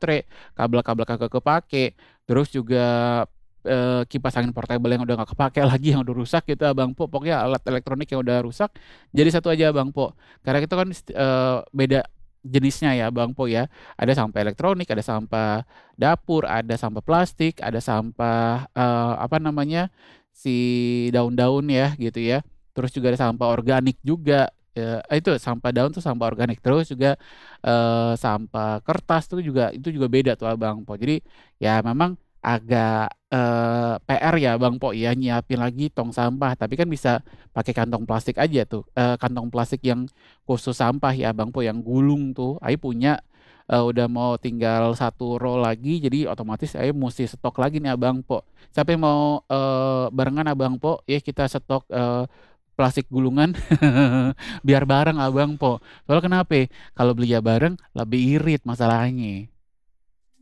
baterai, kabel-kabel kagak kepake, terus juga, kipas angin portable yang udah nggak kepake lagi, yang udah rusak gitu Abang Po, pokoknya alat elektronik yang udah rusak, jadi satu aja Bang Po. Karena itu kan beda jenisnya ya Bang Po ya, ada sampah elektronik, ada sampah dapur, ada sampah plastik, ada sampah, apa namanya, si daun-daun ya gitu ya, terus juga ada sampah organik juga, itu sampah daun tuh sampah organik, terus juga, sampah kertas tuh juga itu juga beda tuh Bang Po. Jadi ya memang agak, PR ya Bang Po ya nyiapin lagi tong sampah, tapi kan bisa pakai kantong plastik aja tuh, kantong plastik yang khusus sampah ya Bang Po yang gulung tuh, Aing punya, udah mau tinggal satu roll lagi jadi otomatis Aing musti stok lagi nih Abang Po. Siapa yang mau, barengan Abang Po, ya kita stok, plastik gulungan biar bareng Abang Po. Soalnya kenape, kalau belinya bareng lebih irit masalahnya.